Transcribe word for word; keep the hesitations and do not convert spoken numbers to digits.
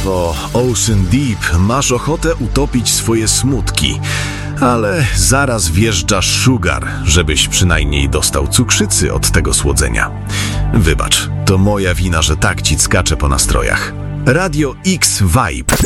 Brawo, Ocean Deep, masz ochotę utopić swoje smutki. Ale zaraz wjeżdża Sugar, żebyś przynajmniej dostał cukrzycy od tego słodzenia. Wybacz, to moja wina, że tak ci skacze po nastrojach. Radio X Vibe.